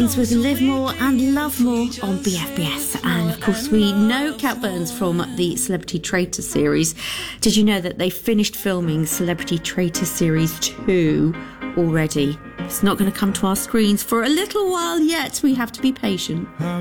Burns with Live More and Love More on BFBS. And of course, we know Cat Burns from the Celebrity Traitor series. Did you know that they finished filming Celebrity Traitor Series 2 already? It's not going to come to our screens for a little while yet. We have to be patient.